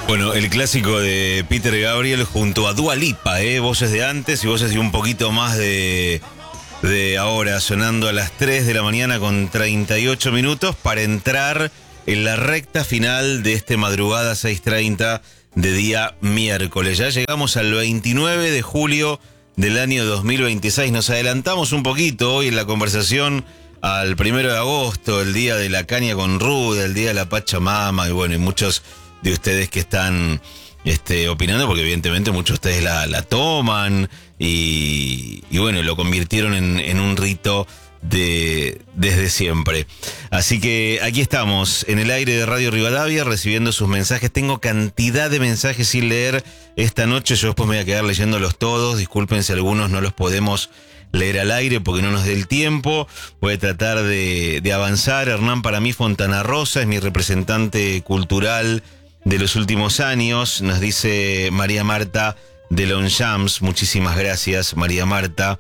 Bueno, el clásico de Peter Gabriel junto a Dua Lipa, voces de antes y voces de un poquito más de ahora, sonando a las 3 de la mañana con 38 minutos para entrar en la recta final de este madrugada 6:30 de día miércoles. Ya llegamos al 29 de julio del año 2026. Nos adelantamos un poquito hoy en la conversación al 1 de agosto, el día de la caña con ruda, el día de la Pachamama, y bueno, y muchos de ustedes que están opinando, porque evidentemente muchos de ustedes la toman y bueno, lo convirtieron en un rito desde siempre. Así que aquí estamos, en el aire de Radio Rivadavia, recibiendo sus mensajes. Tengo cantidad de mensajes sin leer esta noche. Yo después me voy a quedar leyéndolos todos. Disculpen si algunos no los podemos leer al aire porque no nos dé el tiempo. Voy a tratar de avanzar. Hernán, para mí Fontana Rosa es mi representante cultural de los últimos años, nos dice María Marta de Longchamps. Muchísimas gracias, María Marta.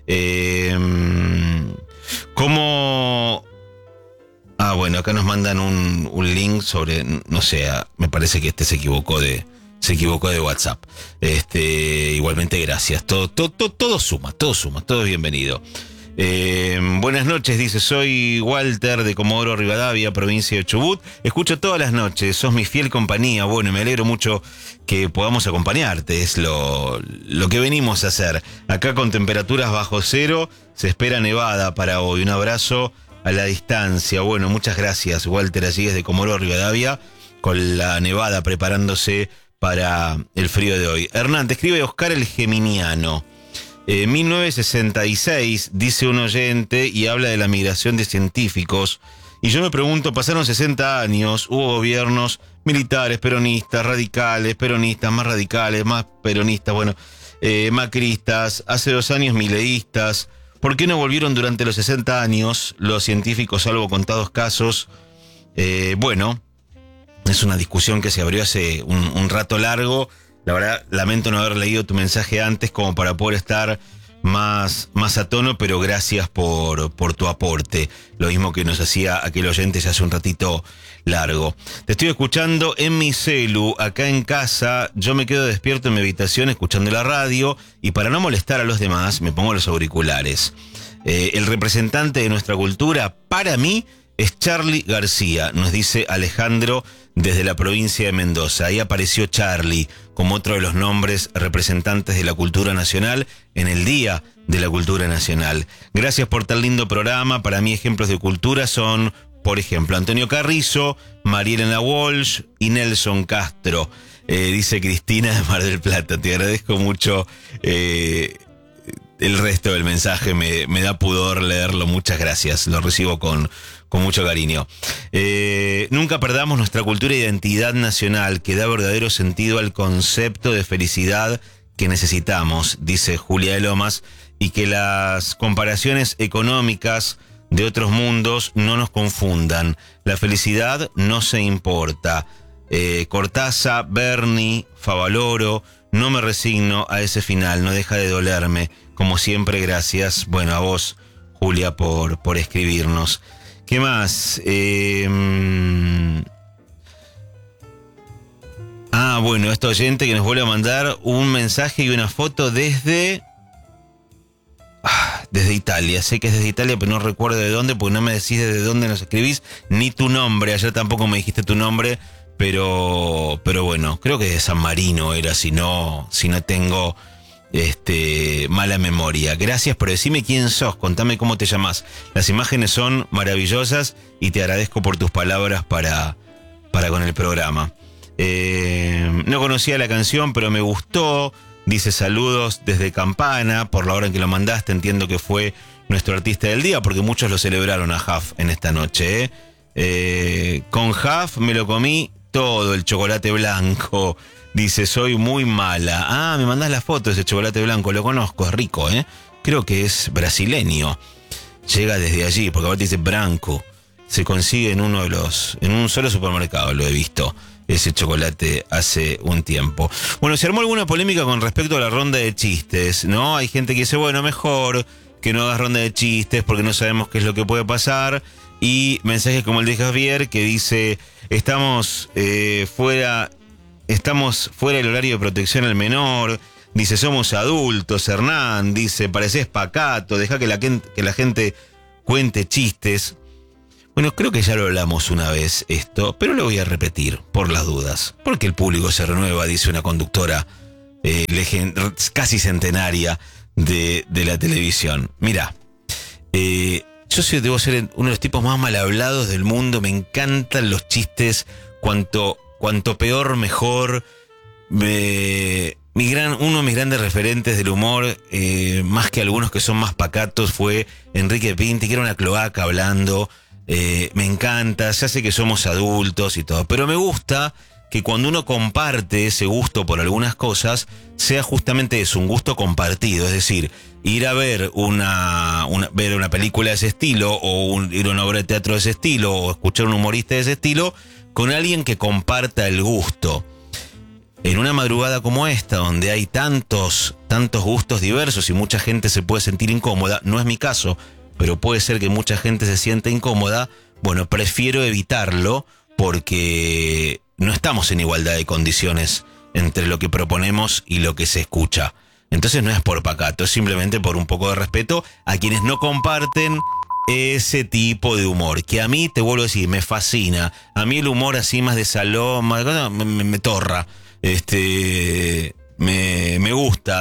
¿Cómo? Bueno, acá nos mandan un link sobre, no sé, me parece que se equivocó de WhatsApp. Igualmente gracias. Todo suma, todo es bienvenido. Buenas noches, dice, soy Walter de Comodoro Rivadavia, provincia de Chubut. Escucho todas las noches, sos mi fiel compañía. Bueno, me alegro mucho que podamos acompañarte, es lo que venimos a hacer. Acá con temperaturas bajo cero, se espera nevada para hoy. Un abrazo a la distancia. Bueno, muchas gracias, Walter, allí desde Comodoro Rivadavia, con la nevada preparándose para el frío de hoy. Hernán, te escribe Oscar el Geminiano. 1966, dice un oyente, y habla de la migración de científicos. Y yo me pregunto, pasaron 60 años, hubo gobiernos militares, peronistas, radicales, peronistas, más radicales, más peronistas, bueno, macristas, hace 2 años mileístas. ¿Por qué no volvieron durante los 60 años los científicos, salvo contados casos? Bueno, es una discusión que se abrió hace un rato largo. La verdad, lamento no haber leído tu mensaje antes como para poder estar más a tono, pero gracias por tu aporte. Lo mismo que nos hacía aquel oyente hace un ratito largo. Te estoy escuchando en mi celu, acá en casa. Yo me quedo despierto en mi habitación escuchando la radio y para no molestar a los demás me pongo los auriculares. El representante de nuestra cultura, para mí, es Charly García, nos dice Alejandro desde la provincia de Mendoza. Ahí apareció Charly como otro de los nombres representantes de la cultura nacional en el Día de la Cultura Nacional. Gracias por tan lindo programa. Para mí ejemplos de cultura son, por ejemplo, Antonio Carrizo, Marielena Walsh y Nelson Castro. Dice Cristina de Mar del Plata. Te agradezco mucho el resto del mensaje. Me da pudor leerlo. Muchas gracias. Lo recibo con mucho cariño. Nunca perdamos nuestra cultura e identidad nacional que da verdadero sentido al concepto de felicidad que necesitamos, dice Julia de Lomas, y que las comparaciones económicas de otros mundos no nos confundan. La felicidad no se importa. Cortázar, Berni, Favaloro, no me resigno a ese final, no deja de dolerme. Como siempre, gracias. Bueno, a vos, Julia, por escribirnos. ¿Qué más? Bueno, este oyente que nos vuelve a mandar un mensaje y una foto desde Italia. Sé que es desde Italia, pero no recuerdo de dónde, porque no me decís desde dónde nos escribís, ni tu nombre. Ayer tampoco me dijiste tu nombre, pero bueno, creo que de San Marino era, si no tengo mala memoria. Gracias por decirme quién sos, contame cómo te llamás. Las imágenes son maravillosas y te agradezco por tus palabras para con el programa. No conocía la canción, pero me gustó. Dice saludos desde Campana, por la hora en que lo mandaste. Entiendo que fue nuestro artista del día, porque muchos lo celebraron a Huff en esta noche. Con Huff me lo comí todo, el chocolate blanco. Dice, soy muy mala. Me mandás la foto de ese chocolate blanco, lo conozco, es rico, Creo que es brasileño. Llega desde allí, porque ahora dice branco. Se consigue en un solo supermercado, lo he visto, ese chocolate hace un tiempo. Bueno, se armó alguna polémica con respecto a la ronda de chistes, ¿no? Hay gente que dice, bueno, mejor que no hagas ronda de chistes porque no sabemos qué es lo que puede pasar. Y mensajes como el de Javier que dice, estamos fuera estamos fuera del horario de protección al menor. Dice, somos adultos. Hernán dice, parecés pacato, deja que la gente cuente chistes. Bueno, creo que ya lo hablamos una vez esto, pero lo voy a repetir por las dudas. Porque el público se renueva, dice una conductora casi centenaria de la televisión. Mirá, yo debo ser uno de los tipos más mal hablados del mundo. Me encantan los chistes, cuanto peor, mejor. Uno de mis grandes referentes del humor, más que algunos que son más pacatos, fue Enrique Pinti, que era una cloaca hablando. Me encanta, ya sé que somos adultos y todo, pero me gusta que cuando uno comparte ese gusto por algunas cosas, sea justamente eso, un gusto compartido. Es decir, ir a ver ver una película de ese estilo, o ir a una obra de teatro de ese estilo, o escuchar un humorista de ese estilo, con alguien que comparta el gusto. En una madrugada como esta, donde hay tantos gustos diversos y mucha gente se puede sentir incómoda, no es mi caso, pero puede ser que mucha gente se sienta incómoda, bueno, prefiero evitarlo porque no estamos en igualdad de condiciones entre lo que proponemos y lo que se escucha. Entonces no es por pacato, es simplemente por un poco de respeto a quienes no comparten ese tipo de humor, que a mí, te vuelvo a decir, me fascina. A mí el humor así más de salón, me torra. Me gusta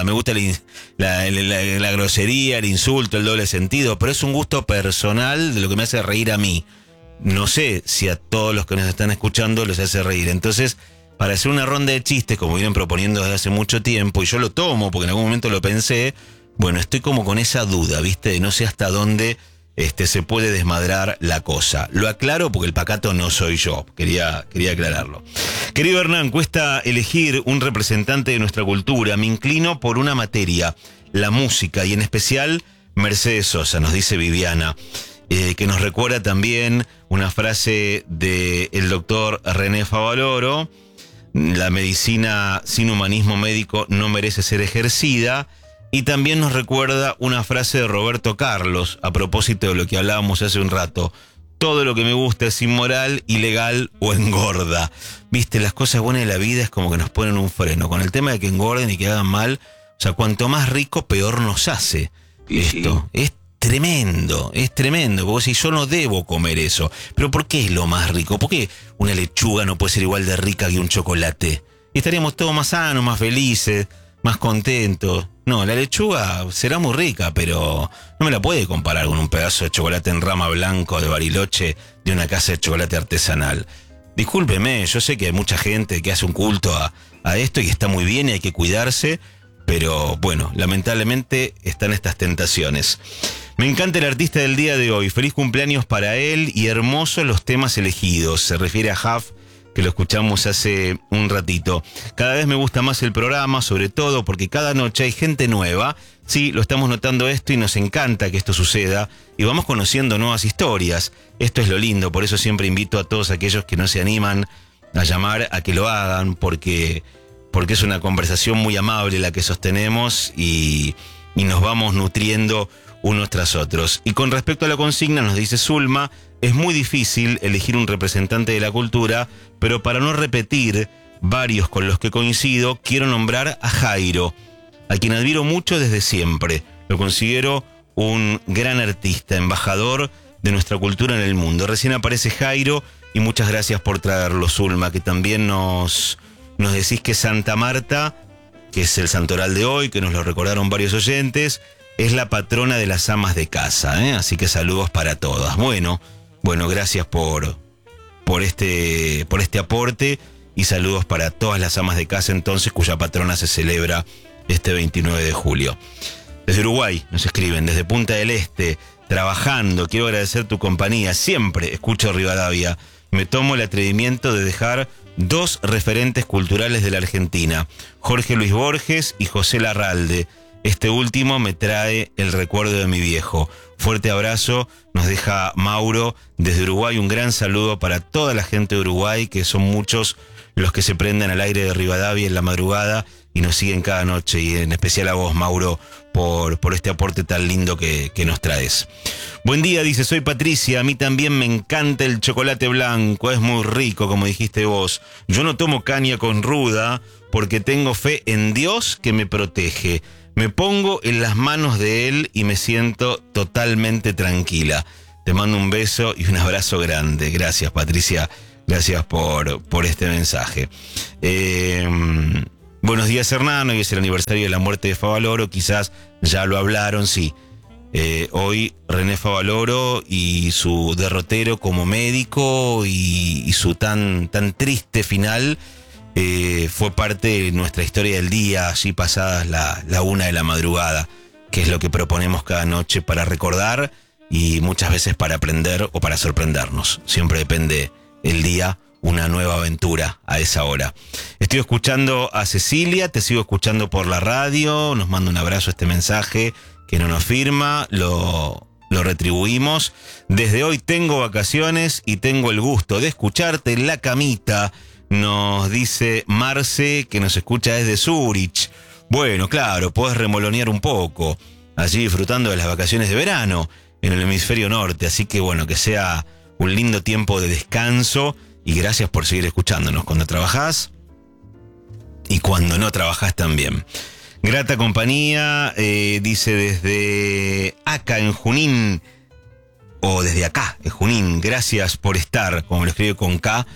la grosería, el insulto, el doble sentido, pero es un gusto personal de lo que me hace reír a mí. No sé si a todos los que nos están escuchando les hace reír. Entonces, para hacer una ronda de chistes, como vienen proponiendo desde hace mucho tiempo, y yo lo tomo porque en algún momento lo pensé, bueno, estoy como con esa duda, ¿viste? No sé hasta dónde se puede desmadrar la cosa. Lo aclaro porque el pacato no soy yo. Quería aclararlo. Querido Hernán, cuesta elegir un representante de nuestra cultura. Me inclino por una materia, la música, y en especial Mercedes Sosa, nos dice Viviana, que nos recuerda también una frase del doctor René Favaloro: la medicina sin humanismo médico no merece ser ejercida. Y también nos recuerda una frase de Roberto Carlos, a propósito de lo que hablábamos hace un rato: todo lo que me gusta es inmoral, ilegal o engorda. Viste, las cosas buenas de la vida es como que nos ponen un freno. Con el tema de que engorden y que hagan mal, o sea, cuanto más rico, peor nos hace esto. Sí. Es tremendo. Porque si yo no debo comer eso. Pero ¿por qué es lo más rico? ¿Por qué una lechuga no puede ser igual de rica que un chocolate? Y estaríamos todos más sanos, más felices, más contentos. No, la lechuga será muy rica, pero no me la puede comparar con un pedazo de chocolate en rama blanco de Bariloche de una casa de chocolate artesanal. Discúlpeme, yo sé que hay mucha gente que hace un culto a esto y está muy bien y hay que cuidarse, pero bueno, lamentablemente están estas tentaciones. Me encanta el artista del día de hoy. Feliz cumpleaños para él y hermosos los temas elegidos. Se refiere a Huff, que lo escuchamos hace un ratito. Cada vez me gusta más el programa, sobre todo porque cada noche hay gente nueva. Sí, lo estamos notando esto y nos encanta que esto suceda y vamos conociendo nuevas historias. Esto es lo lindo, por eso siempre invito a todos aquellos que no se animan a llamar a que lo hagan, porque es una conversación muy amable la que sostenemos y nos vamos nutriendo unos tras otros. Y con respecto a la consigna, nos dice Zulma, es muy difícil elegir un representante de la cultura, pero para no repetir varios con los que coincido, quiero nombrar a Jairo, a quien admiro mucho desde siempre. Lo considero un gran artista, embajador de nuestra cultura en el mundo. Recién aparece Jairo y muchas gracias por traerlo, Zulma, que también nos decís que Santa Marta, que es el santoral de hoy, que nos lo recordaron varios oyentes, es la patrona de las amas de casa, ¿eh? Así que saludos para todas. Bueno, gracias por este aporte y saludos para todas las amas de casa entonces, cuya patrona se celebra este 29 de julio. Desde Uruguay nos escriben, desde Punta del Este, trabajando, quiero agradecer tu compañía, siempre escucho Rivadavia, me tomo el atrevimiento de dejar 2 referentes culturales de la Argentina, Jorge Luis Borges y José Larralde. Este último me trae el recuerdo de mi viejo. Fuerte abrazo, nos deja Mauro desde Uruguay. Un gran saludo para toda la gente de Uruguay, que son muchos los que se prenden al aire de Rivadavia en la madrugada y nos siguen cada noche, y en especial a vos, Mauro, por este aporte tan lindo que nos traes. Buen día, dice, soy Patricia, a mí también me encanta el chocolate blanco, es muy rico, como dijiste vos. Yo no tomo caña con ruda porque tengo fe en Dios que me protege. Me pongo en las manos de Él y me siento totalmente tranquila. Te mando un beso y un abrazo grande. Gracias, Patricia. Gracias por este mensaje. Buenos días, Hernán. Hoy es el aniversario de la muerte de Favaloro. Quizás ya lo hablaron, sí. Hoy René Favaloro y su derrotero como médico y su tan triste final fue parte de nuestra historia del día, allí pasadas la 1 de la madrugada, que es lo que proponemos cada noche para recordar y muchas veces para aprender o para sorprendernos. Siempre depende el día, una nueva aventura a esa hora. Estoy escuchando a Cecilia, te sigo escuchando por la radio, nos manda un abrazo este mensaje que no nos firma, lo retribuimos. Desde hoy tengo vacaciones y tengo el gusto de escucharte en la camita, nos dice Marce, que nos escucha desde Zurich. Bueno, claro, podés remolonear un poco, allí disfrutando de las vacaciones de verano en el hemisferio norte, así que bueno, que sea un lindo tiempo de descanso y gracias por seguir escuchándonos cuando trabajás y cuando no trabajás también. Grata compañía, dice desde acá en Junín, o desde acá en Junín, gracias por estar, como lo escribe con K,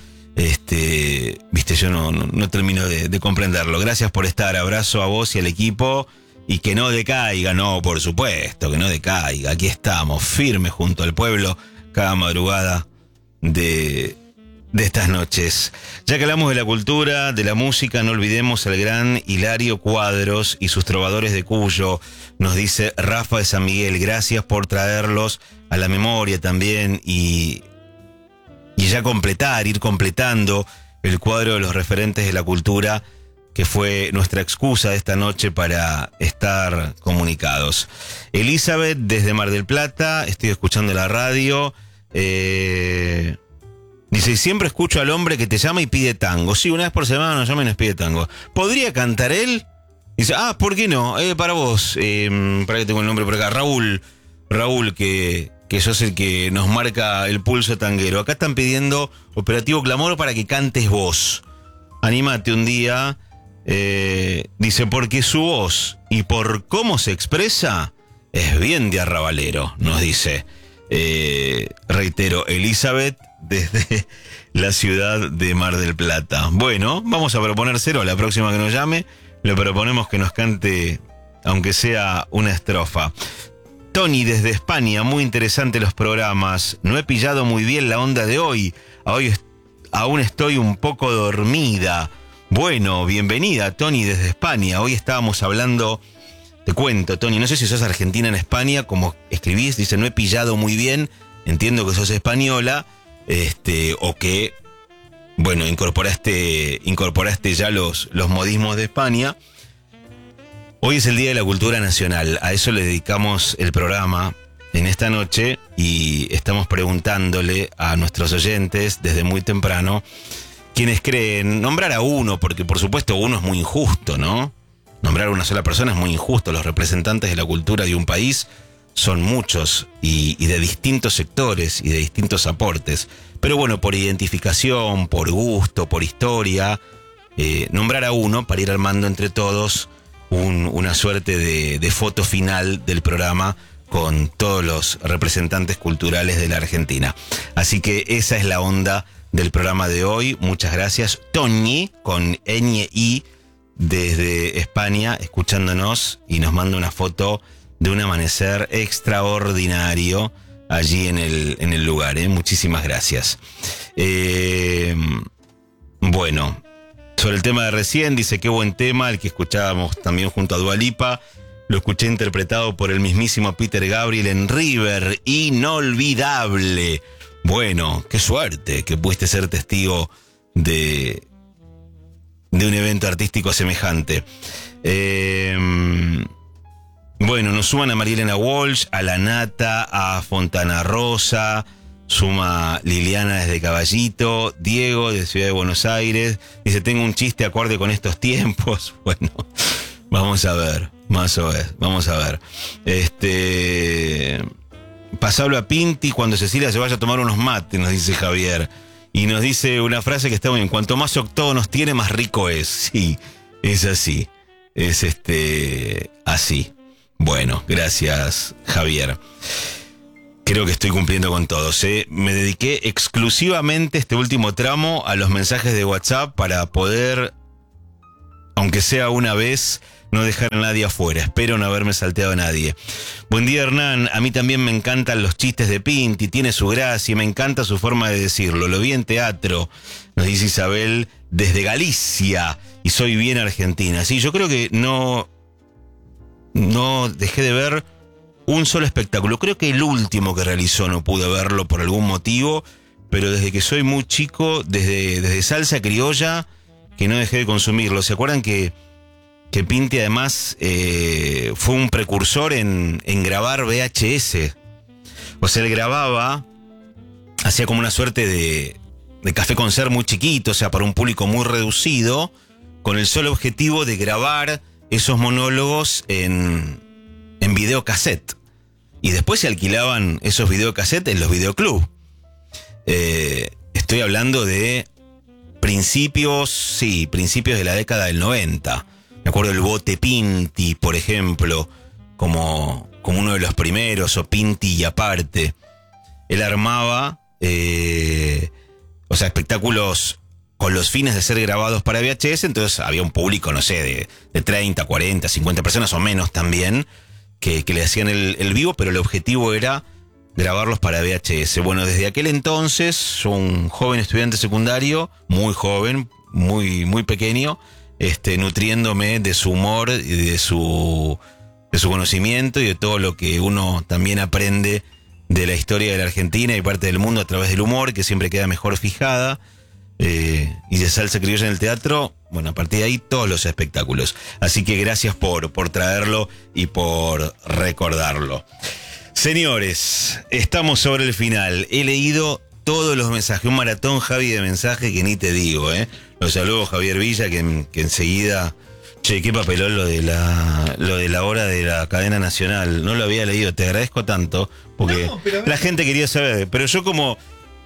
viste, yo no termino de comprenderlo. Gracias por estar, abrazo a vos y al equipo, y que no decaiga, no, por supuesto, que no decaiga, aquí estamos, firmes junto al pueblo, cada madrugada de estas noches. Ya que hablamos de la cultura, de la música, no olvidemos al gran Hilario Cuadros y sus trovadores de Cuyo, nos dice Rafa de San Miguel, gracias por traerlos a la memoria también y ya ir completando el cuadro de los referentes de la cultura, que fue nuestra excusa de esta noche para estar comunicados. Elizabeth, desde Mar del Plata, estoy escuchando la radio, dice, siempre escucho al hombre que te llama y pide tango. Sí, una vez por semana nos llama y nos pide tango. ¿Podría cantar él? Dice, ¿por qué no? Para vos, para que tengo el nombre por acá, Raúl, que sos el que nos marca el pulso tanguero. Acá están pidiendo Operativo Clamor para que cantes vos. Anímate un día. Dice, porque su voz y por cómo se expresa es bien de arrabalero, nos dice. Reitero, Elizabeth, desde la ciudad de Mar del Plata. Bueno, vamos a proponérselo. La próxima que nos llame, le proponemos que nos cante, aunque sea una estrofa. Tony, desde España, muy interesante los programas. No he pillado muy bien la onda de hoy. Aún estoy un poco dormida. Bueno, bienvenida, Tony, desde España. Hoy estábamos hablando, te cuento, Tony, no sé si sos argentina en España, como escribís, dice, no he pillado muy bien, entiendo que sos española, o que, bueno, incorporaste ya los modismos de España. Hoy es el Día de la Cultura Nacional, a eso le dedicamos el programa en esta noche y estamos preguntándole a nuestros oyentes desde muy temprano quienes creen, nombrar a uno, porque por supuesto uno es muy injusto, ¿no? Nombrar a una sola persona es muy injusto, los representantes de la cultura de un país son muchos y de distintos sectores y de distintos aportes, pero bueno, por identificación, por gusto, por historia, nombrar a uno para ir armando entre todos una suerte de foto final del programa con todos los representantes culturales de la Argentina. Así que esa es la onda del programa de hoy. Muchas gracias. Toñi, con Ñ-I, desde España, escuchándonos y nos manda una foto de un amanecer extraordinario allí en el lugar. Muchísimas gracias. Bueno, sobre el tema de recién, dice, qué buen tema, el que escuchábamos también junto a Dua Lipa. Lo escuché interpretado por el mismísimo Peter Gabriel en River. Inolvidable. Bueno, qué suerte que pudiste ser testigo de un evento artístico semejante. Bueno, nos suman a María Elena Walsh, a La Nata, a Fontana Rosa, Suma Liliana desde Caballito, Diego de Ciudad de Buenos Aires. Dice, tengo un chiste acorde con estos tiempos. Bueno, vamos a ver. Vamos a ver. Pasalo a Pinti cuando Cecilia se vaya a tomar unos mates, nos dice Javier. Y nos dice una frase que está muy bien. Cuanto más octógonos tiene, más rico es. Sí, es así. Es así. Bueno, gracias, Javier. Creo que estoy cumpliendo con todos, ¿eh? Me dediqué exclusivamente este último tramo a los mensajes de WhatsApp para poder, aunque sea una vez, no dejar a nadie afuera. Espero no haberme salteado a nadie. Buen día, Hernán. A mí también me encantan los chistes de Pinti, tiene su gracia y me encanta su forma de decirlo. Lo vi en teatro, nos dice Isabel, desde Galicia, y soy bien argentina. Sí, yo creo que no dejé de ver un solo espectáculo. Creo que el último que realizó no pude verlo por algún motivo, pero desde que soy muy chico, desde Salsa Criolla, que no dejé de consumirlo. ¿Se acuerdan que Pinti además fue un precursor en grabar VHS? O sea, él grababa, hacía como una suerte de café concert muy chiquito, o sea, para un público muy reducido, con el solo objetivo de grabar esos monólogos en videocassette. Y después se alquilaban esos videocassettes en los videoclubs. Estoy hablando de principios de la década del 90. Me acuerdo el Bote Pinti, por ejemplo, como uno de los primeros, o Pinti y aparte. Él armaba, espectáculos con los fines de ser grabados para VHS, entonces había un público, no sé, de 30, 40, 50 personas o menos también, que le hacían el vivo, pero el objetivo era grabarlos para VHS. Bueno, desde aquel entonces, un joven estudiante secundario, muy joven, muy, muy pequeño, nutriéndome de su humor y de su conocimiento y de todo lo que uno también aprende de la historia de la Argentina y parte del mundo a través del humor, que siempre queda mejor fijada. Y de Salsa Criolla en el teatro, bueno, a partir de ahí todos los espectáculos. Así que gracias por traerlo y por recordarlo. Señores, estamos sobre el final. He leído todos los mensajes, un maratón, Javi, de mensajes que ni te digo, Los saludo, Javier Villa, que enseguida... Che, qué papelón lo de la hora de la cadena nacional. No lo había leído, te agradezco tanto, porque la gente quería saber, pero yo como...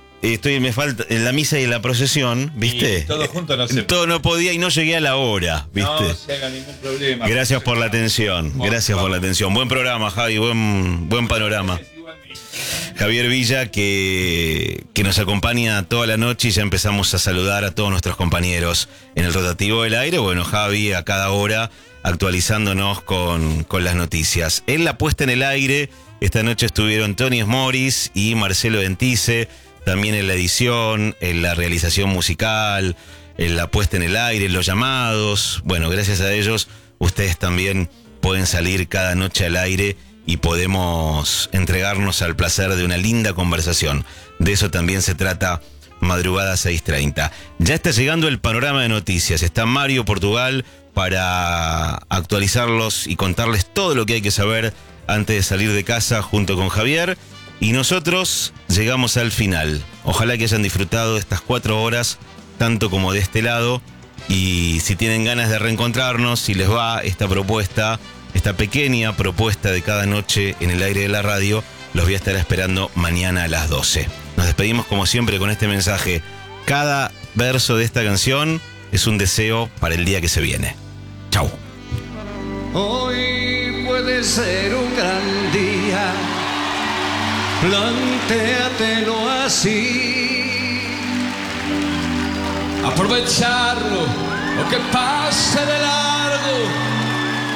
me falta en la misa y en la procesión, ¿viste? Y todo junto no se... Todo no podía y no llegué a la hora, ¿viste? No se haga ningún problema. Gracias por la atención, por la atención. Buen programa, Javi, buen panorama. Javier Villa, que nos acompaña toda la noche, y ya empezamos a saludar a todos nuestros compañeros en el rotativo del aire. Bueno, Javi a cada hora actualizándonos con las noticias. En la puesta en el aire, esta noche estuvieron Tony Smoris y Marcelo Dentice. También en la edición, en la realización musical, en la puesta en el aire, en los llamados. Bueno, gracias a ellos, ustedes también pueden salir cada noche al aire y podemos entregarnos al placer de una linda conversación. De eso también se trata Madrugada 6:30. Ya está llegando el panorama de noticias. Está Mario Portugal para actualizarlos y contarles todo lo que hay que saber antes de salir de casa junto con Javier. Y nosotros llegamos al final. Ojalá que hayan disfrutado estas 4 horas, tanto como de este lado. Y si tienen ganas de reencontrarnos, si les va esta propuesta, esta pequeña propuesta de cada noche en el aire de la radio, los voy a estar esperando mañana a las 12. Nos despedimos como siempre con este mensaje. Cada verso de esta canción es un deseo para el día que se viene. Chau. Hoy puede ser un gran día. Plantéatelo así. Aprovecharlo, lo que pase de largo.